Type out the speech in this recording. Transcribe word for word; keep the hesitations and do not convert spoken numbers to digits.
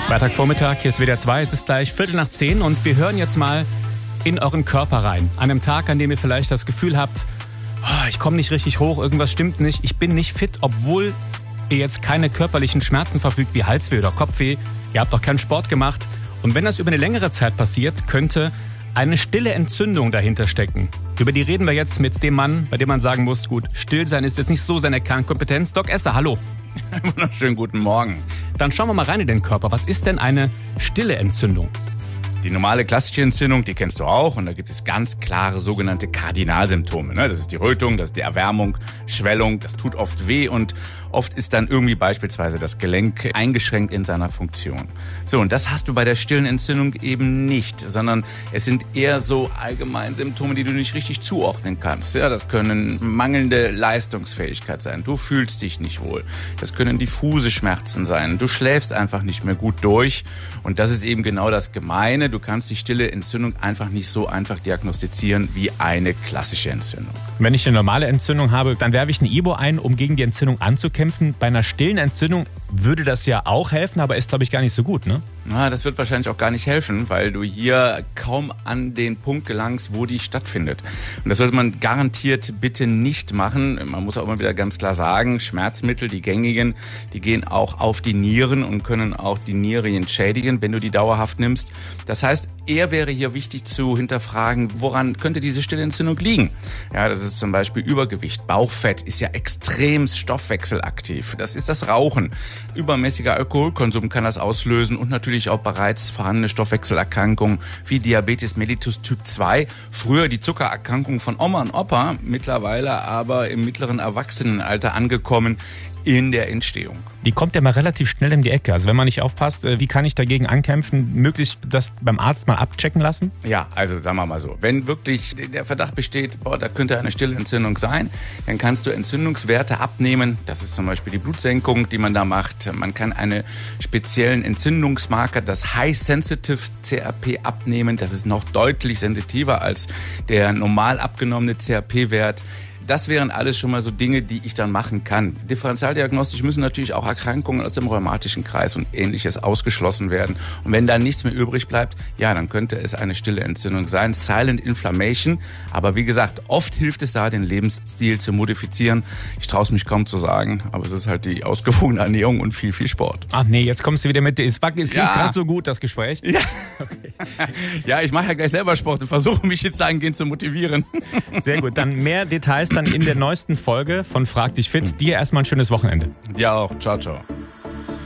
Freitagvormittag, hier ist W D R zwei, es ist gleich Viertel nach zehn und wir hören jetzt mal in euren Körper rein. An einem Tag, an dem ihr vielleicht das Gefühl habt, oh, ich komme nicht richtig hoch, irgendwas stimmt nicht, ich bin nicht fit, obwohl ihr jetzt keine körperlichen Schmerzen verfügt wie Halsweh oder Kopfweh, ihr habt auch keinen Sport gemacht. Und wenn das über eine längere Zeit passiert, könnte eine stille Entzündung dahinter stecken. Über die reden wir jetzt mit dem Mann, bei dem man sagen muss, gut, still sein ist jetzt nicht so seine Kernkompetenz. Doc Esser, hallo. Wunderschönen guten Morgen. Dann schauen wir mal rein in den Körper. Was ist denn eine stille Entzündung? Die normale klassische Entzündung, die kennst du auch. Und da gibt es ganz klare sogenannte Kardinalsymptome. Das ist die Rötung, das ist die Erwärmung, Schwellung. Das tut oft weh und oft ist dann irgendwie beispielsweise das Gelenk eingeschränkt in seiner Funktion. So, und das hast du bei der stillen Entzündung eben nicht, sondern es sind eher so allgemeine Symptome, die du nicht richtig zuordnen kannst. Ja, das können mangelnde Leistungsfähigkeit sein. Du fühlst dich nicht wohl. Das können diffuse Schmerzen sein. Du schläfst einfach nicht mehr gut durch. Und das ist eben genau das Gemeine. Du kannst die stille Entzündung einfach nicht so einfach diagnostizieren wie eine klassische Entzündung. Wenn ich eine normale Entzündung habe, dann werfe ich eine Ibo ein, um gegen die Entzündung anzukämpfen. Bei einer stillen Entzündung würde das ja auch helfen, aber ist, glaube ich, gar nicht so gut, ne? Na, das wird wahrscheinlich auch gar nicht helfen, weil du hier kaum an den Punkt gelangst, wo die stattfindet. Und das sollte man garantiert bitte nicht machen. Man muss auch immer wieder ganz klar sagen, Schmerzmittel, die gängigen, die gehen auch auf die Nieren und können auch die Nieren schädigen, wenn du die dauerhaft nimmst. Das heißt, eher wäre hier wichtig zu hinterfragen, woran könnte diese stille Entzündung liegen? Ja, das ist zum Beispiel Übergewicht. Bauchfett ist ja extrem stoffwechselaktiv. Das ist das Rauchen. Übermäßiger Alkoholkonsum kann das auslösen und natürlich auch bereits vorhandene Stoffwechselerkrankungen wie Diabetes mellitus Typ zwei. Früher die Zuckererkrankung von Oma und Opa, mittlerweile aber im mittleren Erwachsenenalter angekommen in der Entstehung. Die kommt ja mal relativ schnell in die Ecke. Also wenn man nicht aufpasst, wie kann ich dagegen ankämpfen? Möglichst das beim Arzt mal abchecken lassen? Ja, also sagen wir mal so. Wenn wirklich der Verdacht besteht, boah, da könnte eine stille Entzündung sein, dann kannst du Entzündungswerte abnehmen. Das ist zum Beispiel die Blutsenkung, die man da macht. Man kann einen speziellen Entzündungsmarker, das High Sensitive C R P, abnehmen. Das ist noch deutlich sensitiver als der normal abgenommene C R P-Wert. Das wären alles schon mal so Dinge, die ich dann machen kann. Differentialdiagnostisch müssen natürlich auch Erkrankungen aus dem rheumatischen Kreis und Ähnliches ausgeschlossen werden. Und wenn da nichts mehr übrig bleibt, ja, dann könnte es eine stille Entzündung sein. Silent Inflammation. Aber wie gesagt, oft hilft es da, den Lebensstil zu modifizieren. Ich traue es mich kaum zu sagen, aber es ist halt die ausgewogene Ernährung und viel, viel Sport. Ach nee, jetzt kommst du wieder mit. Es war jetzt Ja. nicht gerade so gut, das Gespräch. Ja, okay. Ja, ich mache ja gleich selber Sport und versuche mich jetzt dahingehend zu motivieren. Sehr gut, dann mehr Details dann in der neuesten Folge von Frag dich fit. Dir erstmal ein schönes Wochenende. Dir auch. Ciao, ciao.